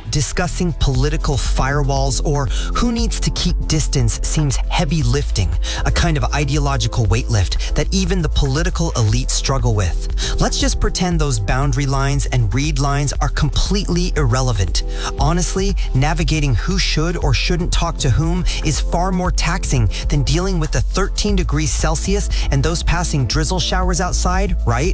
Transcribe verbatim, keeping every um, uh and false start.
discussing political firewalls or who needs to keep distance seems heavy lifting, a kind of ideological weightlift that even the political elite struggle with. Let's just pretend those boundary lines and read lines are completely irrelevant. Honestly, navigating who should or shouldn't talk to whom is far more taxing than dealing with the thirteen degrees Celsius and those passing drizzle showers outside, right?